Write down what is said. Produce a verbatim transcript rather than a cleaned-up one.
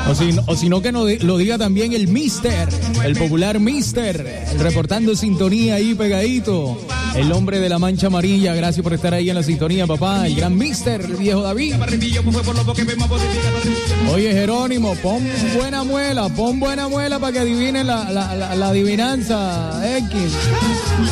O si, o si no, que no lo diga también el Mister, el popular Mister, reportando sintonía ahí pegadito. El hombre de la mancha amarilla, gracias por estar ahí en la sintonía, papá. El gran Mister, el viejo David. Oye, Jerónimo, pon buena muela, pon buena muela para que adivinen la, la, la, la adivinanza X.